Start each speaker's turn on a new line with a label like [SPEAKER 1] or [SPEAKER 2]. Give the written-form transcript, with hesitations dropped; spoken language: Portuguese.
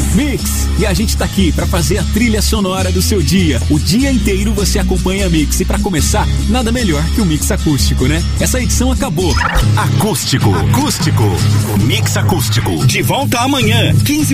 [SPEAKER 1] Mix, e a gente tá aqui pra fazer a trilha sonora do seu dia. O dia inteiro você acompanha a Mix e pra começar, nada melhor que o Mix Acústico, né? Essa edição acabou.
[SPEAKER 2] Acústico. Mix Acústico. De volta amanhã, 15